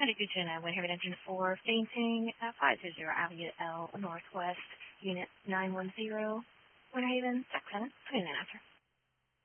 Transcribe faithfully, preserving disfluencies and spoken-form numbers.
ninety-two ten uh, Winhaven Engine for fainting at five two zero Avenue L Northwest, Unit nine one zero, Winhaven, Texas, twenty-nine after.